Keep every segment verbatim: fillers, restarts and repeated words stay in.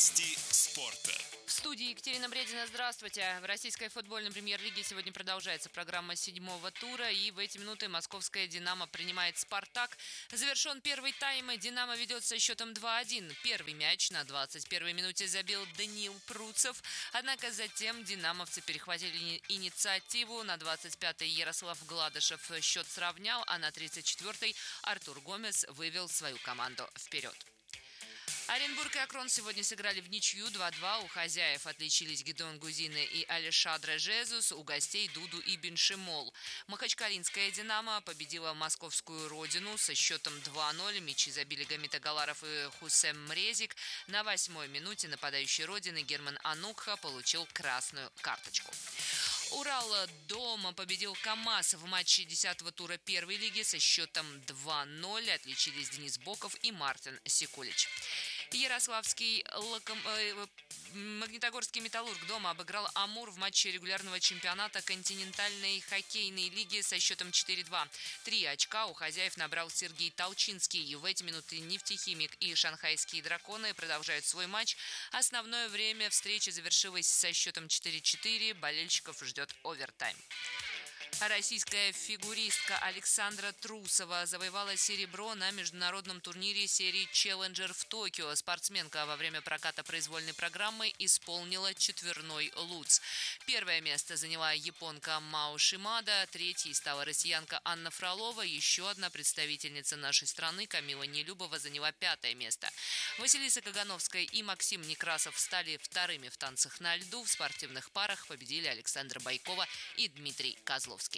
Новости спорта. В студии Екатерина Бредина. Здравствуйте. В российской футбольной премьер-лиге сегодня продолжается программа седьмого тура. И в эти минуты московская «Динамо» принимает «Спартак». Завершен первый тайм. «Динамо» ведет со счетом два один. Первый мяч на двадцать первой минуте забил Даниил Пруцев. Однако затем динамовцы перехватили инициативу. На двадцать пятой Ярослав Гладышев счет сравнял, а на тридцать четвёртой Артур Гомес вывел свою команду вперед. Оренбург и Акрон сегодня сыграли в ничью два-два. У хозяев отличились Гидеон Гузины и Алешандре Жезус, у гостей Дуду и Беншимол. Махачкалинская «Динамо» победила московскую родину со счетом два ноль. Мячи забили Гамит Агаларов и Хусем Мрезик. На восьмой минуте нападающий родины Герман Анукха получил красную карточку. Урал дома победил КамАЗ в матче десятого тура первой лиги со счетом два ноль. Отличились Денис Боков и Мартин Сикулич. Ярославский локом... э, Магнитогорский «Металлург» дома обыграл «Амур» в матче регулярного чемпионата континентальной хоккейной лиги со счетом четыре два. Три очка у хозяев набрал Сергей Толчинский. В эти минуты «Нефтехимик» и «Шанхайские драконы» продолжают свой матч. Основное время встречи завершилось со счетом четыре четыре. Болельщиков ждет овертайм. Российская фигуристка Александра Трусова завоевала серебро на международном турнире серии «Челленджер» в Токио. Спортсменка во время проката произвольной программы исполнила четверной луц. Первое место заняла японка Мао Шимада, третьей стала россиянка Анна Фролова, еще одна представительница нашей страны Камила Нелюбова заняла пятое место. Василиса Кагановская и Максим Некрасов стали вторыми в танцах на льду. В спортивных парах победили Александра Байкова и Дмитрий Козловский.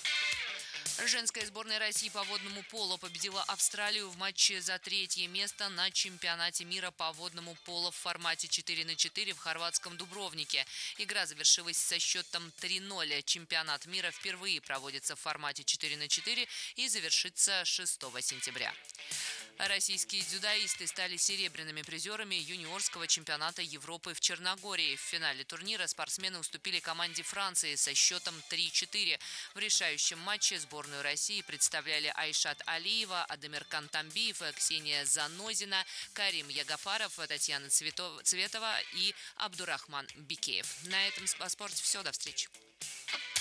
Женская сборная России по водному поло победила Австралию в матче за третье место на чемпионате мира по водному поло в формате четыре на четыре в хорватском Дубровнике. Игра завершилась со счетом три ноль. Чемпионат мира впервые проводится в формате четыре на четыре и завершится шестого сентября. Российские дзюдоисты стали серебряными призерами юниорского чемпионата Европы в Черногории. В финале турнира спортсмены уступили команде Франции со счетом три четыре. В решающем матче сборную России представляли Айшат Алиева, Адамиркан Тамбиев, Ксения Занозина, Карим Ягафаров, Татьяна Цветова и Абдурахман Бикеев. На этом о спорте все. До встречи.